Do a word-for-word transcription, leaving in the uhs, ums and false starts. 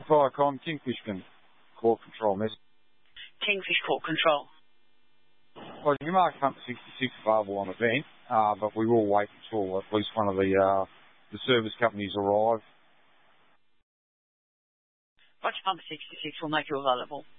Viacom, Kingfish can core control message. Kingfish core control. Well, you can mark pump sixty-six available on event, uh, but we will wait until at least one of the uh, the service companies arrive. Roger, pump sixty-six will make you available.